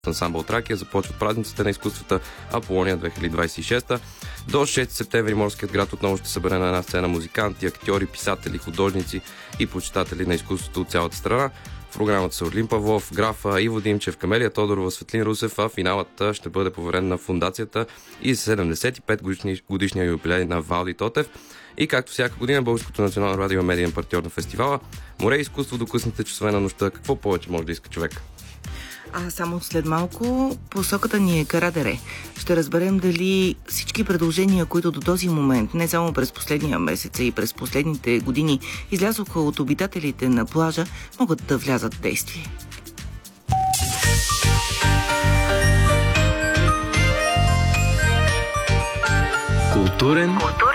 ансамбъл Тракия започват празниците на изкуствата Аполония 2026. До 6 септември морският град отново ще събере на една сцена музиканти, актьори, писатели, художници и почитатели на изкуството от цялата страна. В програмата са Орлин Павлов, Графа, Иво Димчев, Камелия Тодорова, Светлин Русев, а финалът ще бъде поверен на фундацията и 75 годишния юбилей на Валди Тотев. И както всяка година, Българското национално радио е медиен партньор на фестивала. Море и изкуство до късните часове на нощта. Какво повече може да иска човек? Само след малко посоката ни е Кара дере. Ще разберем дали всички предложения, които до този момент, не само през последния месец, а и през последните години, излязоха от обитателите на плажа, могат да влязат в действие. Културен